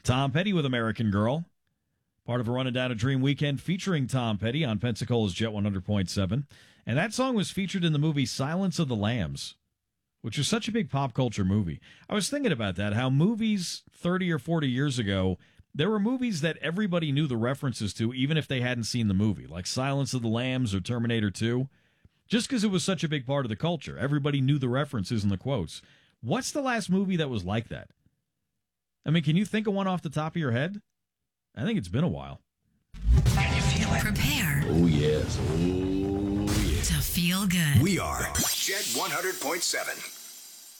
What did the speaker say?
Tom Petty with American Girl. Part of a Running Down a Dream weekend featuring Tom Petty on Pensacola's Jet 100.7. And that song was featured in the movie Silence of the Lambs, which was such a big pop culture movie. I was thinking about that, how movies 30 or 40 years ago, there were movies that everybody knew the references to, even if they hadn't seen the movie, like Silence of the Lambs or Terminator 2, just because it was such a big part of the culture. Everybody knew the references and the quotes. What's the last movie that was like that? I mean, can you think of one off the top of your head? I think it's been a while. Can you feel it? Prepare. Oh, yes. Oh, yes. To feel good. We are Jet 100.7.